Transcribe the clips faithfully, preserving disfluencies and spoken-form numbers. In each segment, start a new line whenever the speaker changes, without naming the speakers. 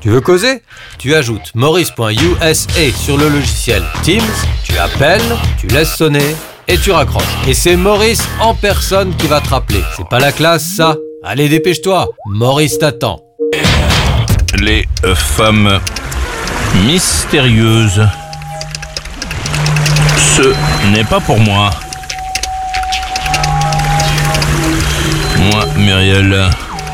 Tu veux causer ? Tu ajoutes maurice point u s a sur le logiciel Teams, tu appelles, tu laisses sonner et tu raccroches. Et c'est Maurice en personne qui va te rappeler. C'est pas la classe, ça ? Allez, dépêche-toi, Maurice t'attend.
Les euh, femmes mystérieuses. Ce n'est pas pour moi. Moi, Muriel.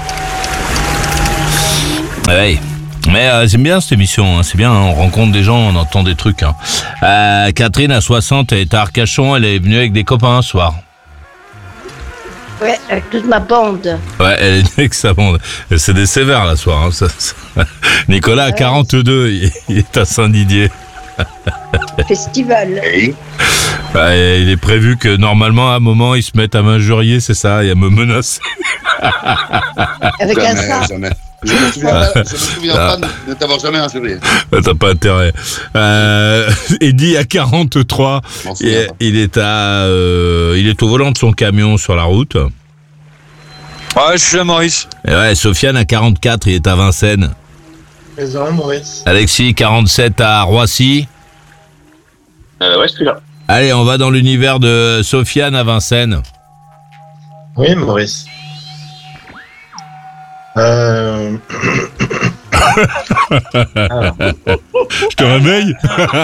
Ouais. Mais euh, c'est bien cette émission, hein. C'est bien, hein. On rencontre des gens, on entend des trucs. Hein. Euh, Catherine, à soixante, elle est à Arcachon, elle est venue avec des copains ce soir.
Ouais, avec toute ma bande.
Ouais, elle est venue avec sa bande. C'est des sévères, là, ce soir. Hein. Ça, ça... Nicolas, à quarante-deux, il, il est à Saint-Didier.
Festival.
Ouais, il est prévu que, normalement, à un moment, ils se mettent à m'injurier, c'est ça, et à me menacer.
Avec un
Jamais,
sac.
jamais. Je me souviens, je me souviens pas de, de t'avoir jamais injurié.
T'as pas intérêt. Euh, Eddy à quarante-trois,
Je m'en
il,
souviens pas.
il est à, euh, il est au volant de son camion sur la route.
Ouais, je suis là, Maurice.
Et ouais, Sofiane à quarante-quatre, il est à Vincennes.
Désolé, Maurice.
Alexis, quarante-sept à Roissy.
Euh, ouais, je suis là.
Allez, on va dans l'univers de Sofiane à Vincennes.
Oui, Maurice. Euh... Alors,
Je te réveille.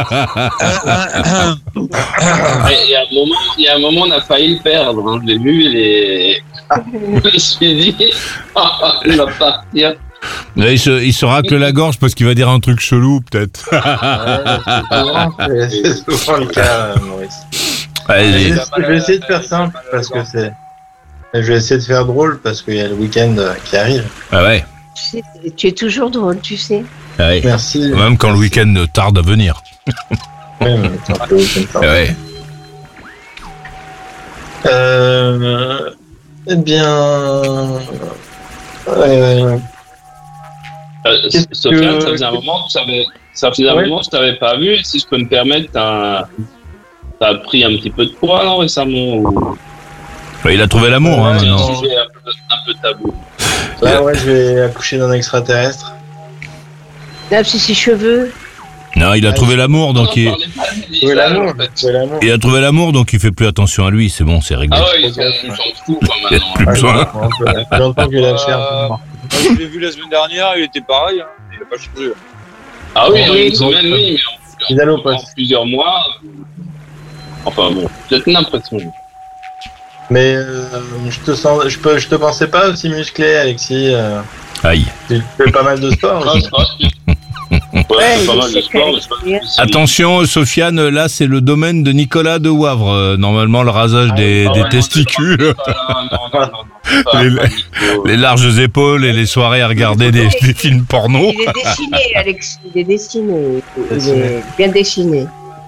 Il y a un moment, il y a un moment, on a failli le perdre. Hein. Je l'ai vu, il est. Je me suis dit, ah, il va partir.
Là, il, se, il se racle la gorge parce qu'il va dire un truc chelou, peut-être.
ouais, c'est souvent, c'est souvent le cas, euh, Maurice.
Allez,
Je vais, je vais essayer de faire simple parce que c'est. Je vais essayer de faire drôle parce qu'il y a le week-end euh, qui arrive.
ah ouais.
Tu sais, tu es toujours drôle, tu sais.
Ah ouais.
Merci.
Même quand le week-end tarde à venir.
Ouais, mais attends, le week-end
Ah
tarde.
ouais.
Euh. Eh bien. Euh,
Euh,
Qu'est-ce
Sofiane,
que-
ça faisait un moment que ça avait- ça faisait un
Ouais.
moment que je t'avais pas vu. Si je peux me permettre, t'as t'as pris un petit peu de poids non, récemment ou...
Bah, il a trouvé l'amour, hein,
Ouais,
C'est un
maintenant.
sujet un peu, un peu tabou.
Là, ouais, je vais accoucher d'un extraterrestre.
Là, c'est ses cheveux.
Non, il a trouvé l'amour, donc il,
On en parlait pas du
Trouver
visage,
l'amour.
en fait.
Trouver l'amour.
il a trouvé l'amour, donc il fait plus attention à lui. C'est bon, c'est réglé.
Ah ouais, il s'en il s'en fout quoi
Il y a
maintenant.
plus
Ouais,
besoin.
ça fait longtemps qu'il a cher.
Euh, Moi, je l'ai vu la semaine dernière, il était pareil. Hein. Il a pas changé.
Ah oui,
Oui,
une semaine, oui, mais en,
Fidèle au
en
poste.
plusieurs mois. euh, Enfin bon, peut-être une impression.
Mais euh, je te sens, je peux, je te pensais pas aussi musclé, Alexis. Euh,
Aïe.
tu fais pas mal de sport.
Ah,
aussi.
c'est vrai. Ouais,
Ouais,
c'est pas
il
mal de
sait
sport,
qu'elle-
mais je sais pas si-
Attention, Sofiane, là, c'est le domaine de Nicolas de Wavre. Euh, Normalement, le rasage des,
Ah
des
ouais,
testicules,
non, c'est pas- non, non, non, non, pas-
Les-
pas du tout.
les larges épaules et les soirées à regarder des, des films porno.
Il est dessiné, Alexis. Il est dessiné. Il
Dessiné.
est bien dessiné.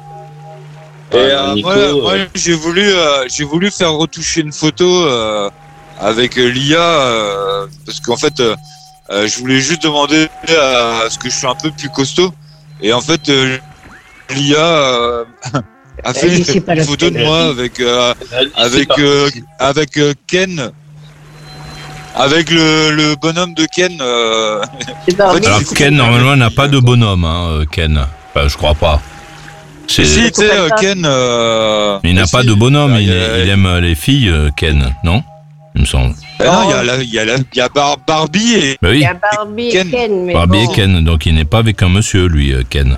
Et
Ouais,
euh,
Nico,
moi,
euh,
moi, j'ai voulu, euh, j'ai voulu faire retoucher une photo euh, avec euh, l'I A euh, parce qu'en fait, euh, euh, je voulais juste demander à, à ce que je sois un peu plus costaud. Et en fait, euh, l'I A euh, a fait
Vas-y, c'est pas
une
la
photo de
peine.
moi avec euh,
C'est
avec
pas
euh,
possible.
avec euh, Ken, avec le, le bonhomme de Ken. Euh,
C'est pas
En fait,
Alors,
il faut-
Ken, normalement, n'a pas de bonhomme, hein, euh, Ken. Enfin, je crois pas. C'est-
si, tu sais, euh, Ken. Euh,
Il n'a
si,
pas de bonhomme,
il
il,
y a-
il aime les filles, euh, Ken, non? Il me semble.
Ah non, il y a la- il y a la- il y a Bar- Barbie et
Bah
Il
oui,
y a Barbie
Ken.
et Ken, mais
Barbie
bon.
et Ken, donc il n'est pas avec un monsieur, lui, euh, Ken.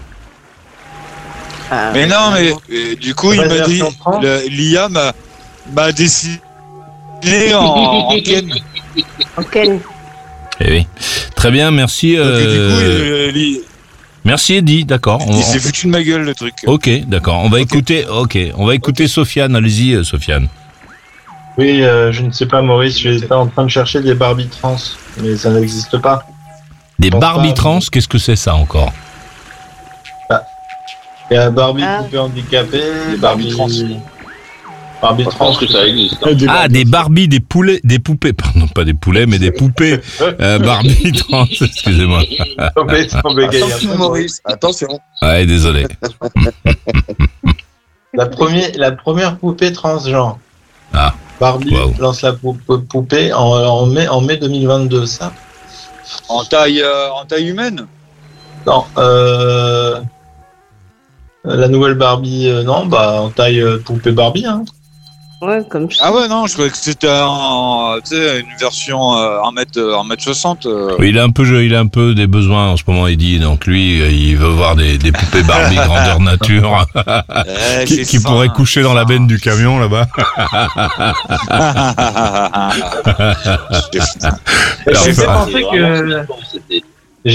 Ah,
Mais non, mais euh, du coup, il
Ouais,
m'a dit,
version trente.
le- l'I A m'a, m'a dessiné en, en Ken. Donc,
Ken.
Eh oui. Très bien, merci.
du coup,
Euh...
euh, l'I-
Merci Eddy, d'accord. On-
il s'est foutu de ma gueule, le truc.
Ok, d'accord. On va écouter. Ok, on va écouter Sofiane. Allez-y, euh, Sofiane.
Oui, euh, je ne sais pas, Maurice. J'étais en train de chercher des Barbie trans, mais ça n'existe pas.
Des
pense
Barbie
pas.
trans, qu'est-ce que c'est ça encore?
Il y a Barbie
Ah.
poupée handicapée,
Barbie
Barbie
trans.
Barbie
Je
trans.
pense que ça existe. hein.
Des
Ah,
Barbie-
des Barbie, des poulets, des poupées. Pardon, pas des poulets, mais des poupées. Euh, Barbie trans, excusez-moi.
Tombé, tombé, gay.
Attention, Maurice, attention.
Ouais, désolé.
La première, la première poupée transgenre.
Ah.
Barbie
Wow.
lance la pou- pou- poupée en, en mai, en mai deux mille vingt-deux, ça.
En taille, euh, en taille humaine.
Non, euh... la nouvelle Barbie, euh, non, bah en taille euh, poupée Barbie, hein.
Ouais, comme je
Ah ouais, non, je croyais que c'était un, tu sais, une version euh, un mètre soixante. Euh.
Il a un peu, il a un peu des besoins en ce moment, Eddie. Donc lui, il veut voir des, des poupées Barbie grandeur nature
Eh,
qui,
j'ai
qui
faim,
pourraient coucher dans la benne du camion là-bas.
J'ai faim.
Je
Alors,
me fais
enfin,
penser que